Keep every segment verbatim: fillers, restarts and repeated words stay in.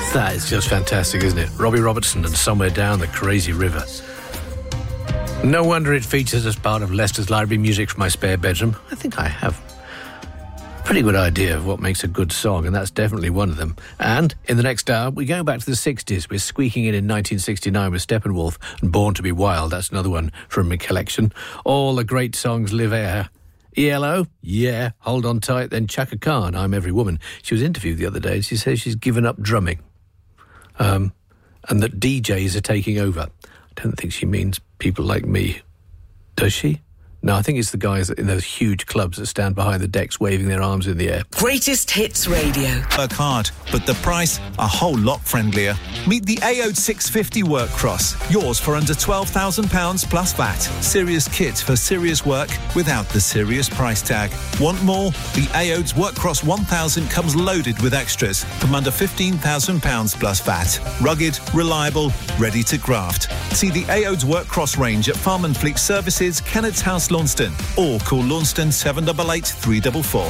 That is just fantastic, isn't it? Robbie Robertson and Somewhere Down the Crazy River. No wonder it features as part of Leicester's library music from my spare bedroom. I think I have a pretty good idea of what makes a good song, and that's definitely one of them. And in the next hour, we're going back to the sixties. We're squeaking in in nineteen sixty-nine with Steppenwolf and Born to be Wild. That's another one from my collection. All the great songs live here. E L O? Yeah. Hold on tight. Then Chaka Khan, I'm Every Woman. She was interviewed the other day and she says she's given up drumming. Um, and that D Js are taking over. I don't think she means people like me. Does she? No, I think it's the guys in those huge clubs that stand behind the decks waving their arms in the air. Greatest Hits Radio. Work hard, but the price a whole lot friendlier. Meet the A O D six fifty Work Cross. Yours for under twelve thousand pounds plus V A T. Serious kit for serious work without the serious price tag. Want more? The A O D's Work Cross one thousand comes loaded with extras from under fifteen thousand pounds plus V A T. Rugged, reliable, ready to graft. See the A O D's Work Cross range at Farm and Fleet Services, Kennet's House, Launceston, or call Launceston seven eight eight, three four four.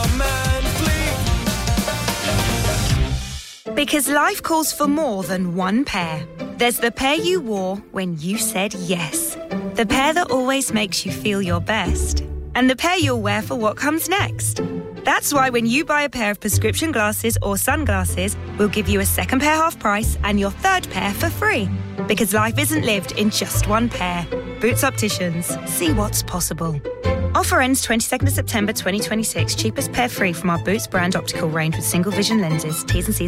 Because life calls for more than one pair. There's the pair you wore when you said yes. The pair that always makes you feel your best. And the pair you'll wear for what comes next. That's why when you buy a pair of prescription glasses or sunglasses, we'll give you a second pair half price and your third pair for free. Because life isn't lived in just one pair. Boots Opticians. See what's possible. Offer ends twenty-second of September twenty twenty-six. Cheapest pair free from our Boots brand optical range with single vision lenses. T's and C's